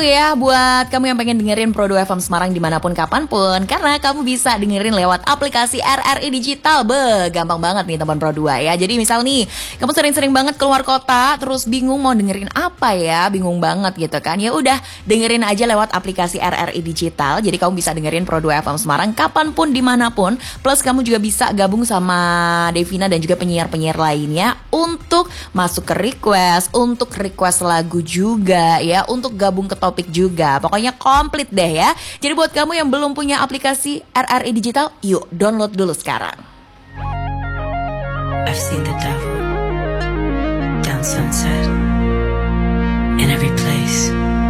ya buat kamu yang pengen dengerin Pro 2 FM Semarang dimanapun kapanpun, karena kamu bisa dengerin lewat aplikasi RRI Digital. Gampang banget nih teman Pro 2 ya. Jadi misal nih, kamu sering-sering banget keluar kota, terus bingung mau dengerin apa ya, bingung banget gitu kan. Ya udah, dengerin aja lewat aplikasi RRI Digital. Jadi kamu bisa dengerin Pro 2 FM Semarang kapanpun, dimanapun. Plus kamu juga bisa gabung sama Devina dan juga penyiar-penyiar lainnya untuk masuk ke request, untuk request lagu juga ya, untuk gabung ke topik juga. Pokoknya komplit deh ya. Jadi buat kamu yang belum punya aplikasi RRI Digital, yuk download dulu sekarang. I've seen the devil down sunset in every place.